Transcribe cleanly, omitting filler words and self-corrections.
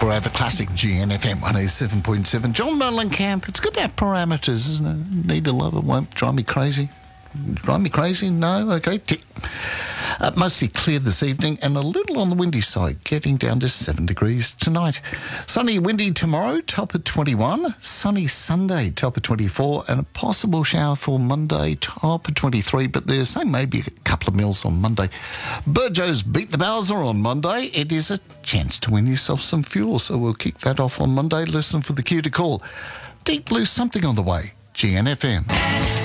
Forever Classic GNFM 107.7. John Mellencamp. It's good to have parameters, isn't it? Need to love it, won't drive me crazy. Drive me crazy? No? Okay, tick. Mostly clear this evening and a little on the windy side, getting down to 7 degrees tonight. Sunny, windy tomorrow, top at 21. Sunny Sunday, top at 24. And a possible shower for Monday, top at 23. But they're saying maybe a couple of mils on Monday. Burjo's Beat the Bowser on Monday. It is a chance to win yourself some fuel, so we'll kick that off on Monday. Listen for the cue to call. Deep Blue something on the way. GNFM.